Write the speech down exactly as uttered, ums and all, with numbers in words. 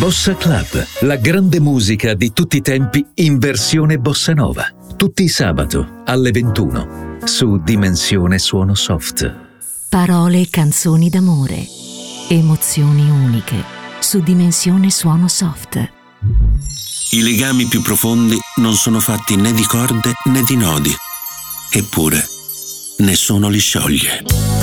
Bossa Club, la grande musica di tutti i tempi in versione bossa nova. Tutti i sabato alle ventuno su Dimensione Suono Soft. Parole e canzoni d'amore, emozioni uniche su Dimensione Suono Soft. I legami più profondi non sono fatti né di corde né di nodi, eppure nessuno li scioglie.